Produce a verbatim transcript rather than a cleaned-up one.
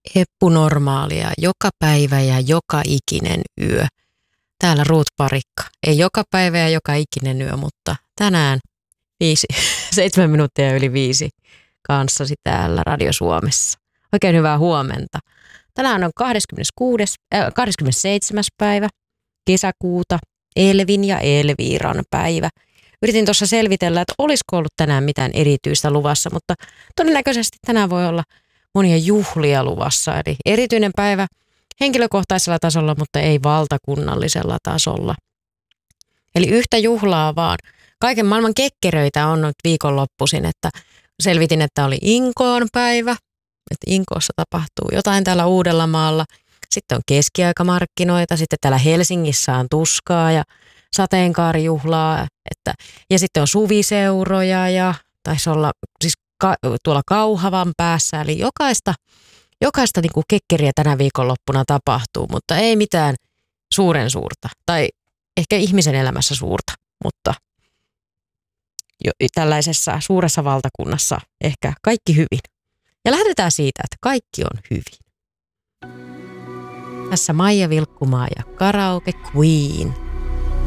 Eppunormaalia joka päivä ja joka ikinen yö. Täällä Ruut Parikka. Ei joka päivä ja joka ikinen yö, mutta tänään viisi, seitsemän minuuttia yli viisi kanssasi täällä Radio Suomessa. Oikein hyvää huomenta. Tänään on kahdeskymmeneskuudes, äh, kahdeskymmenesseitsemäs päivä kesäkuuta, Elvin ja Elviiran päivä. Yritin tuossa selvitellä, että olisiko ollut tänään mitään erityistä luvassa, mutta todennäköisesti tänään voi olla monia juhlia luvassa. Eli erityinen päivä henkilökohtaisella tasolla, mutta ei valtakunnallisella tasolla. Eli yhtä juhlaa vaan. Kaiken maailman kekkeröitä on nyt viikonloppuisin, että selvitin, että oli Inkoon päivä, että Inkoossa tapahtuu jotain täällä Uudellamaalla. Sitten on keskiaikamarkkinoita, sitten täällä Helsingissä on tuskaa ja sateenkaarijuhlaa, että, ja sitten on suviseuroja ja taisi olla siis ka, tuolla Kauhavan päässä, eli jokaista, jokaista niin kuin kekkeriä tänä viikonloppuna tapahtuu, mutta ei mitään suuren suurta, tai ehkä ihmisen elämässä suurta, mutta jo, tällaisessa suuressa valtakunnassa ehkä kaikki hyvin. Ja lähdetään siitä, että kaikki on hyvin. Tässä Maija Vilkkumaa ja Karaoke Queen.